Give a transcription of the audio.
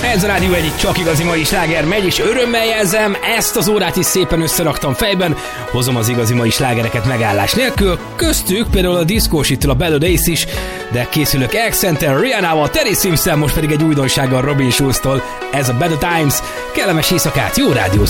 Ez a Rádió egyik csak igazi mai sláger megy, és örömmel jelzem, ezt az órát is szépen összeraktam fejben, hozom az igazi mai slágereket megállás nélkül, köztük például a diszkósitől a Ballad Ace is, de készülök Accenten, Rihanna-val, Terry Sims-szel, most pedig egy újdonsággal Robin Schulz-tól, ez a Better Times, kellemes éjszakát, jó rádió!